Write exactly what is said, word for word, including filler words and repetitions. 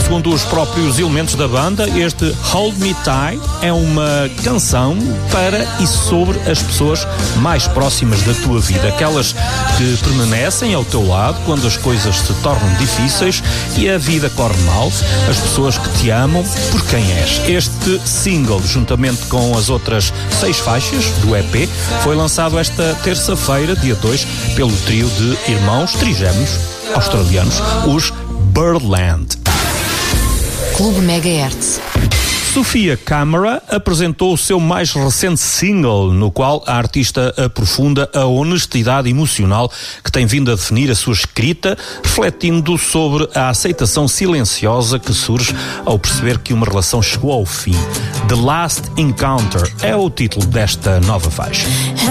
Segundo os próprios elementos da banda, este Hold Me Tight é uma canção para e sobre as pessoas mais próximas da tua vida, aquelas que permanecem ao teu lado quando as coisas se tornam difíceis e a vida corre mal, as pessoas que te amam por quem és. Este single, juntamente com as outras seis faixas do E P, foi lançado esta terça-feira, dia dois, pelo trio de irmãos trigêmeos australianos, os Birdland. Clube Megahertz. Sofia Câmara apresentou o seu mais recente single, no qual a artista aprofunda a honestidade emocional que tem vindo a definir a sua escrita, refletindo sobre a aceitação silenciosa que surge ao perceber que uma relação chegou ao fim. The Last Encounter é o título desta nova faixa.